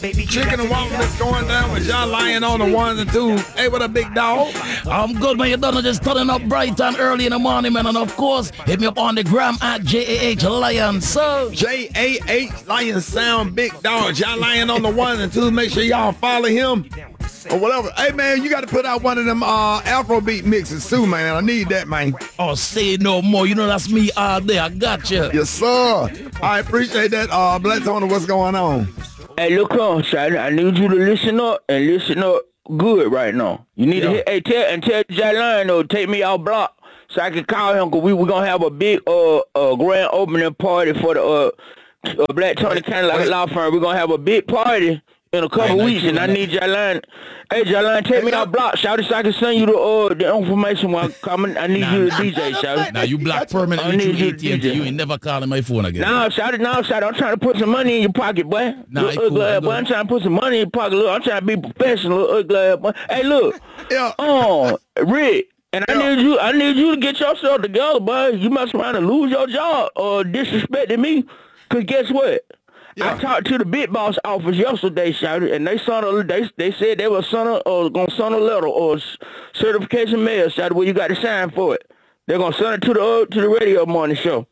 Chicken and waffle is going down with John Lion on the ones and twos. Hey, what up, big dog? I'm good, man. You done just turning up bright and early in the morning, man. And of course, hit me up on the gram at JAH Lion. So JAH Lion Sound, big dog. John Lion on the ones and twos. Make sure y'all follow him or whatever. Hey, man, you got to put out one of them Afrobeat mixes too, man. I need that, man. oh, say no more. You know that's me all day. I got you. Yes, sir. I appreciate that. Black Tony, what's going on? Hey, look on, Shotty. I need you to listen up and listen up good right now. You need to hit, tell Jay Lion to take me out block so I can call him because we're going to have a big grand opening party for the Black Tony Cadillac Law Firm. We're going to have a big party in a couple weeks, and I need Jay Lion. Hey, Jay Lion, take me out block, Shotty, so I can send you the information while I'm coming. I need you to DJ, Shotty. Now you block permanently through AT&T. You ain't never calling my phone again. No, Shotty, I'm trying to put some money in your pocket, boy. Nah, look, ugly ass boy. I'm trying to put some money in your pocket. Look, I'm trying to be professional, look, ugly ass boy. Hey, look. Rick. And I need you to get yourself together, boy. You must trying to lose your job or disrespecting me. Cause guess what? I talked to the Big Boss office yesterday, shouted, and they said they were gonna send a letter or certification mail, shouted, where you got to sign for it. They're gonna send it to the radio morning show.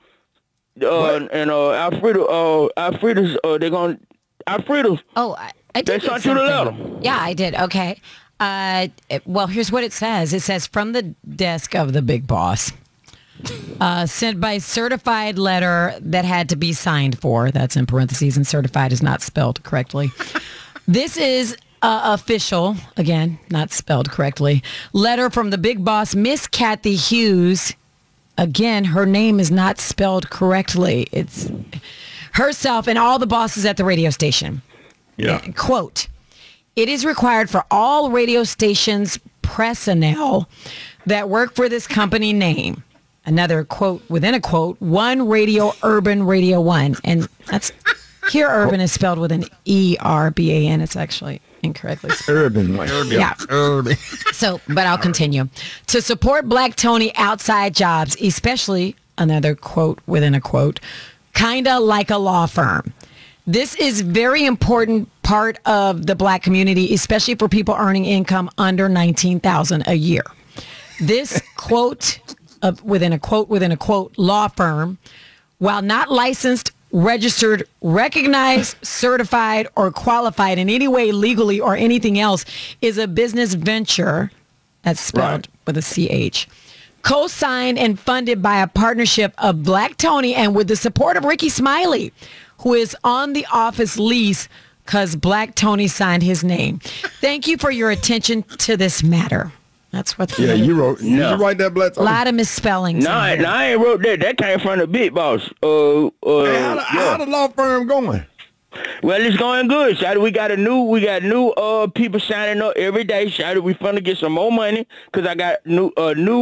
Alfredo's they're gonna Alfredo's. Oh, I did. They sent you the letter. Yeah, I did. Okay. Well, here's what it says. It says from the desk of the Big Boss. Sent by certified letter that had to be signed for. That's in parentheses, and certified is not spelled correctly. This is official, again, not spelled correctly. Letter from the Big Boss, Miss Kathy Hughes. Again, her name is not spelled correctly. It's herself and all the bosses at the radio station. Yeah. Quote, it is required for all radio stations personnel that work for this company name. Another quote within a quote, One Radio Urban Radio One. And that's, here urban is spelled with an E-R-B-A-N. It's actually incorrectly spelled. Urban. Yeah. Urban. So, but I'll continue. To support Black Tony outside jobs, especially, another quote within a quote, kinda like a law firm. This is very important part of the Black community, especially for people earning income under $19,000 a year. This quote... within a quote, law firm, while not licensed, registered, recognized, certified, or qualified in any way legally or anything else, is a business venture, that's spelled with a C-H, co-signed and funded by a partnership of Black Tony and with the support of Ricky Smiley, who is on the office lease because Black Tony signed his name. Thank you for your attention to this matter. That's what. You wrote. Did you write that, Black Tony? A lot of misspellings. No, I ain't wrote that. That came from the Big Boss. How the law firm going? Well, it's going good, Shotty. We got new people signing up every day, Shotty. We finna get some more money because I got new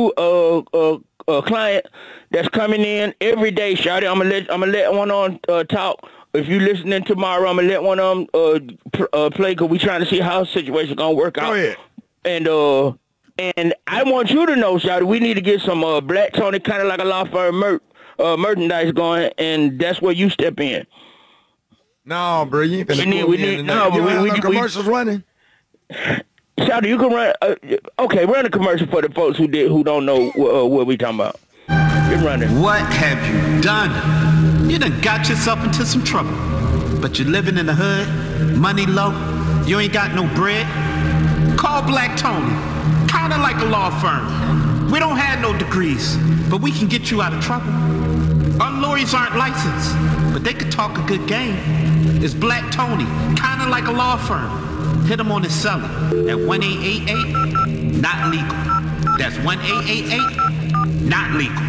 client that's coming in every day, Shotty. I'm gonna let one on talk. If you listening tomorrow, I'm gonna let one of them play because we trying to see how the situation gonna work out. Go ahead. And I want you to know, Shawty, we need to get some Black Tony kind of like a law firm merchandise going, and that's where you step in. No, bro, you ain't finna we need commercials running. Shawty, you can run. Okay, run a commercial for the folks who don't know what we talking about. Get running. What have you done? You done got yourself into some trouble. But you're living in the hood, money low, you ain't got no bread. Call Black Tony. Kind of like a law firm. We don't have no degrees, but we can get you out of trouble. Our lawyers aren't licensed, but they could talk a good game. It's Black Tony, kind of like a law firm. Hit him on his cellar at 1-888, not legal. That's 1-888, not legal.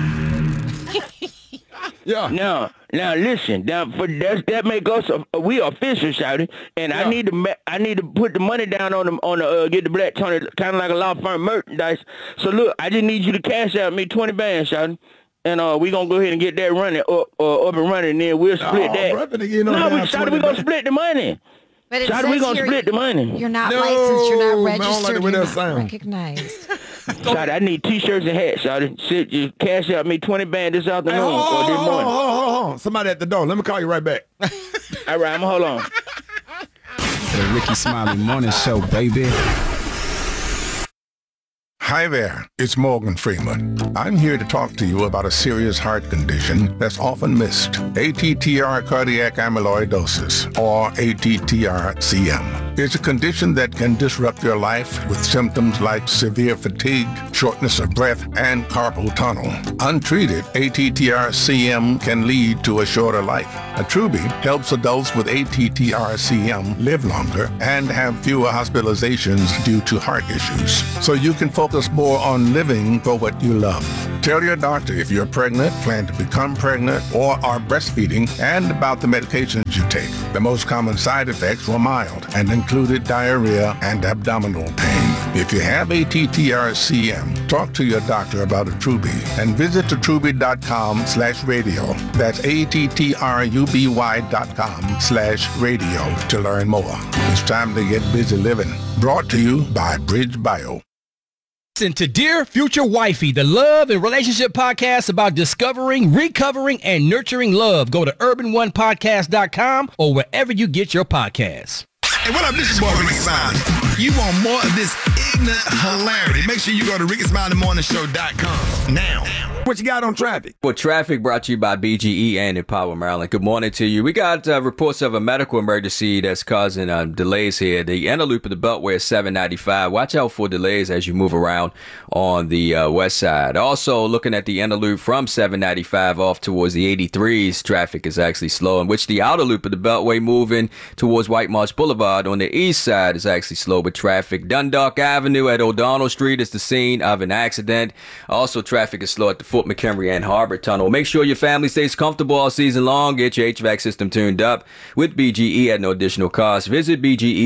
Yeah. Now listen. That make us we official, shouty. And yeah. I need to put the money down on the get the Black Tony kind of like a law firm merchandise. So look, I just need you to cash out me 20 bands, shouty. And we gonna go ahead and get that running up and running, and then we'll split that. Shouty, we gonna split the money. But it Shouty, we gonna split the money. You're not licensed. You're not registered. You're not recognized. Shouty, I need t-shirts and hats, Shouty. Shit, you cash out me 20 bands this afternoon or this morning. Hold on. Somebody at the door. Let me call you right back. All right, hold on. The Ricky Smiley Morning Show, baby. Hi there, it's Morgan Freeman. I'm here to talk to you about a serious heart condition that's often missed. ATTR cardiac amyloidosis, or ATTR-CM. It's a condition that can disrupt your life with symptoms like severe fatigue, shortness of breath, and carpal tunnel. Untreated, ATTR-CM can lead to a shorter life. Attruby helps adults with ATTR-CM live longer and have fewer hospitalizations due to heart issues, so you can focus more on living for what you love. Tell your doctor if you're pregnant, plan to become pregnant, or are breastfeeding, and about the medications you take. The most common side effects were mild and included diarrhea and abdominal pain. If you have ATTR-CM, talk to your doctor about Attruby and visit attruby.com/radio. That's ATTRUBY.com/radio to learn more. It's time to get busy living. Brought to you by Bridge Bio. Listen to Dear Future Wifey, the love and relationship podcast about discovering, recovering, and nurturing love. Go to urbanonepodcast.com or wherever you get your podcasts. Hey, what up? This is boy Ricky Smiley. You want more of this ignorant hilarity? Make sure you go to RickySmileyMorningShow.com now. What you got on traffic? Well, traffic brought to you by BGE and Empower Maryland. Good morning to you. We got reports of a medical emergency that's causing delays here. The inner loop of the Beltway is 795. Watch out for delays as you move around on the west side. Also, looking at the inner loop from 795 off towards the 83s, traffic is actually slow, in which the outer loop of the Beltway moving towards White Marsh Boulevard on the east side is actually slow with traffic. Dundalk Avenue at O'Donnell Street is the scene of an accident. Also, traffic is slow at the Fort McHenry and Harbor Tunnel. Make sure your family stays comfortable all season long. Get your HVAC system tuned up with BGE at no additional cost. Visit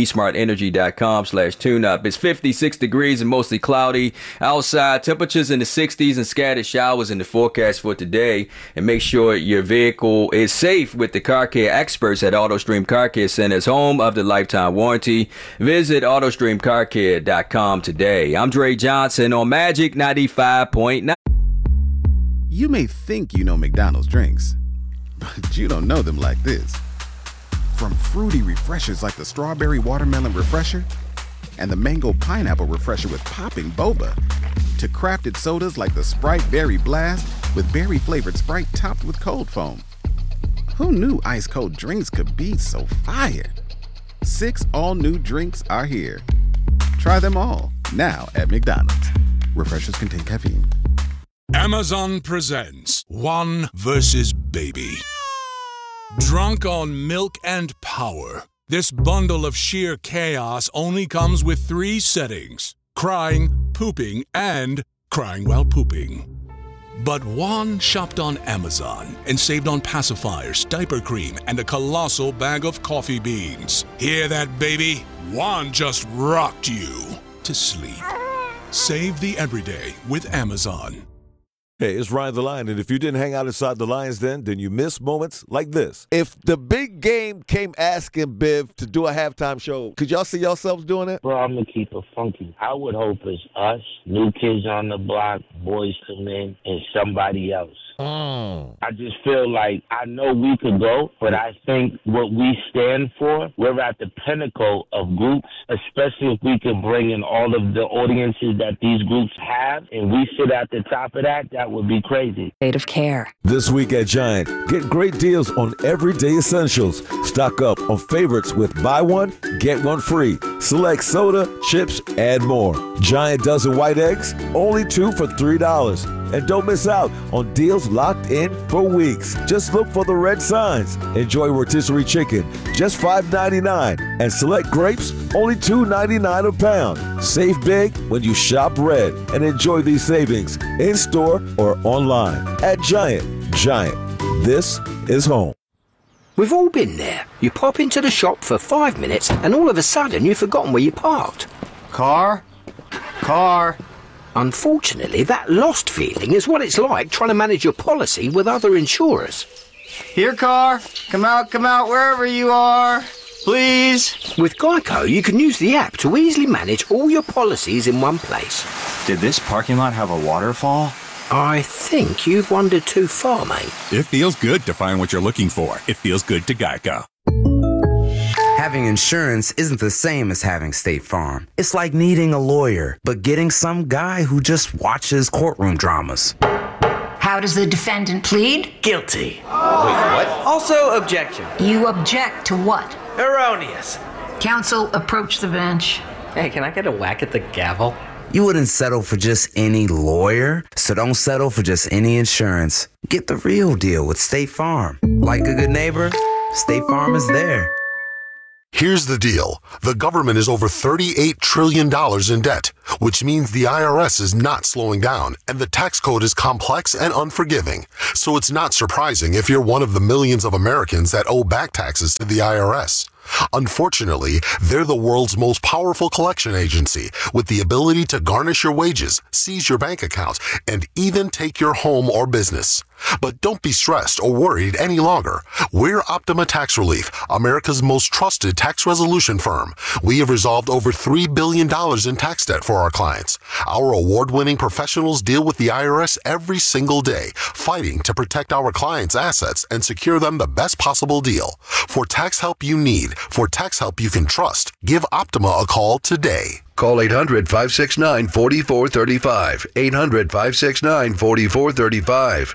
BGEsmartenergy.com/tune-up. It's 56 degrees and mostly cloudy outside. Temperatures in the 60s and scattered showers in the forecast for today. And make sure your vehicle is safe with the car care experts at AutoStream Car Care Centers, home of the lifetime warranty. Visit AutoStreamCarCare.com today. I'm Dre Johnson on Magic 95.9. You may think you know McDonald's drinks, but you don't know them like this. From fruity refreshers like the Strawberry Watermelon Refresher and the Mango Pineapple Refresher with popping boba, to crafted sodas like the Sprite Berry Blast with berry-flavored Sprite topped with cold foam. Who knew ice-cold drinks could be so fire? 6 all-new drinks are here. Try them all, now at McDonald's. Refreshers contain caffeine. Amazon presents One vs. Baby. Drunk on milk and power, this bundle of sheer chaos only comes with 3 settings: crying, pooping, and crying while pooping. But Juan shopped on Amazon and saved on pacifiers, diaper cream, and a colossal bag of coffee beans. Hear that, baby? Juan just rocked you to sleep. Save the everyday with Amazon. Hey, it's Ryan the Lion, and if you didn't hang out inside the Lions Den, then you missed moments like this. If the big game came asking Biv to do a halftime show, could y'all see yourselves doing it? Bro, I'm going to keep it funky. I would hope it's us, New Kids on the Block, Boys to Men, and somebody else. I just feel like I know we could go, but I think what we stand for, we're at the pinnacle of groups, especially if we can bring in all of the audiences that these groups have, and we sit at the top of that, that would be crazy. State of care. This week at Giant, get great deals on everyday essentials. Stock up on favorites with buy one, get one free. Select soda, chips, and more. Giant dozen white eggs, only 2 for $3. And don't miss out on deals locked in for weeks. Just look for the red signs. Enjoy rotisserie chicken, just $5.99. And select grapes, only $2.99 a pound. Save big when you shop red. And enjoy these savings in-store or online. At Giant. Giant. This is home. We've all been there. You pop into the shop for 5 minutes and all of a sudden you've forgotten where you parked. Car. Unfortunately, that lost feeling is what it's like trying to manage your policy with other insurers. Here, car. Come out, wherever you are. Please. With Geico, you can use the app to easily manage all your policies in one place. Did this parking lot have a waterfall? I think you've wandered too far, mate. It feels good to find what you're looking for. It feels good to Geico. Having insurance isn't the same as having State Farm. It's like needing a lawyer, but getting some guy who just watches courtroom dramas. How does the defendant plead? Guilty. Wait, what? Also, objection. You object to what? Erroneous. Counsel, approach the bench. Hey, can I get a whack at the gavel? You wouldn't settle for just any lawyer, so don't settle for just any insurance. Get the real deal with State Farm. Like a good neighbor, State Farm is there. Here's the deal. The government is over $38 trillion in debt, which means the IRS is not slowing down, and the tax code is complex and unforgiving. So it's not surprising if you're one of the millions of Americans that owe back taxes to the IRS. Unfortunately, they're the world's most powerful collection agency with the ability to garnish your wages, seize your bank account, and even take your home or business. But don't be stressed or worried any longer. We're Optima Tax Relief, America's most trusted tax resolution firm. We have resolved over $3 billion in tax debt for our clients. Our award-winning professionals deal with the IRS every single day, fighting to protect our clients' assets and secure them the best possible deal. For tax help you need, for tax help you can trust, give Optima a call today. Call 800-569-4435. 800-569-4435.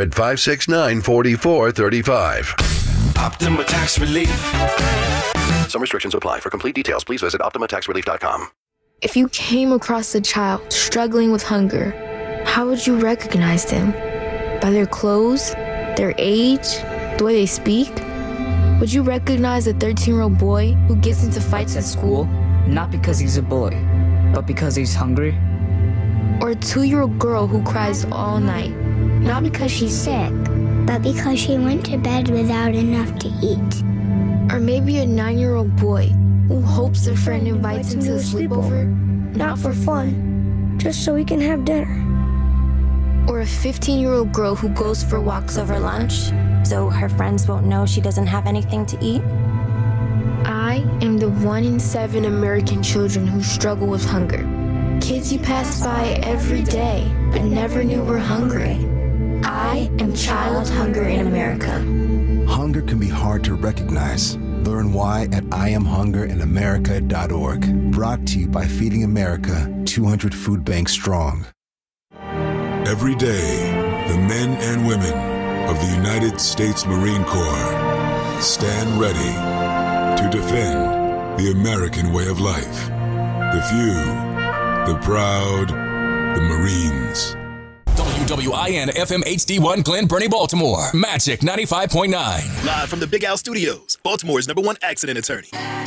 800-569-4435. Optima Tax Relief. Some restrictions apply. For complete details, please visit OptimaTaxRelief.com. If you came across a child struggling with hunger, how would you recognize them? By their clothes, their age, the way they speak? Would you recognize a 13-year-old boy who gets into fights at school? Not because he's a boy, but because he's hungry? Or a 2-year-old girl who cries all night, not because she's sick, but because she went to bed without enough to eat. Or maybe a 9-year-old boy who hopes a friend invites him to a sleepover, not for fun, just so we can have dinner. Or a 15-year-old girl who goes for walks over lunch, so her friends won't know she doesn't have anything to eat. I am the 1 in 7 American children who struggle with hunger. Kids you pass by every day, but never knew were hungry. I am child hunger in America. Hunger can be hard to recognize. Learn why at IamHungerInAmerica.org. Brought to you by Feeding America, 200 food banks strong. Every day, the men and women of the United States Marine Corps stand ready to defend the American way of life. The few, the proud, the Marines. WWIN FM HD1 Glen Burnie, Baltimore. Magic 95.9. Live from the Big Al Studios, Baltimore's #1 accident attorney.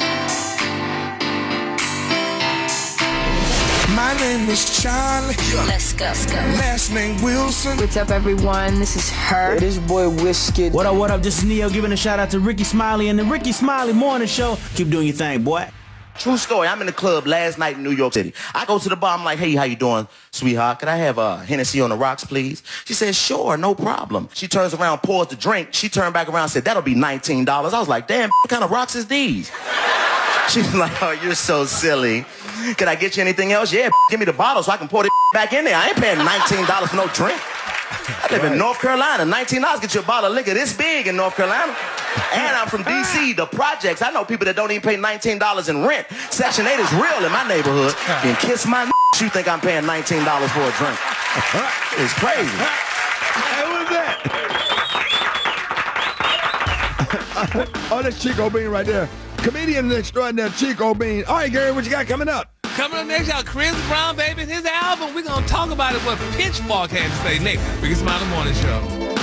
My name is Charlie. Let's go. Last name Wilson. What's up, everyone? This is her. This boy Whiskey. What up? This is Neo giving a shout out to Ricky Smiley and the Ricky Smiley Morning Show. Keep doing your thing, boy. True story. I'm in the club last night in New York City. I go to the bar. I'm like, hey, how you doing, sweetheart? Could I have a Hennessy on the rocks, please? She says, sure, no problem. She turns around, pours the drink. She turned back around and said, that'll be $19. I was like, damn, what kind of rocks is these? She's like, oh, you're so silly. Could I get you anything else? Yeah, give me the bottle so I can pour this back in there. I ain't paying $19 for no drink. I live in North Carolina. $19 get you a bottle of liquor this big in North Carolina. And I'm from D.C., the projects. I know people that don't even pay $19 in rent. Section 8 is real in my neighborhood. And kiss my you think I'm paying $19 for a drink. It's crazy. Hey, what's that? Oh, that's Chico Bean right there. Comedian extraordinaire Chico Bean. All right, Gary, what you got coming up? Coming up next, y'all, Chris Brown, baby, his album. We're going to talk about it, what Pitchfork had to say next. Ricky Smiley Morning Show.